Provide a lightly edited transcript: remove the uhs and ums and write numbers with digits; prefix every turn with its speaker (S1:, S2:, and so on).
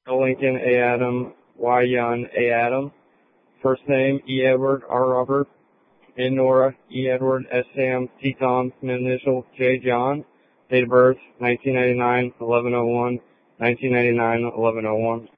S1: L. Lincoln, A. Adam, Y. Yun, A. Adam. First name, E. Edward, R. Robert. N. Nora, E. Edward, S. Sam, T. Tom, initial, J. John. Date of birth, 1999, 1101. 1999, 1101.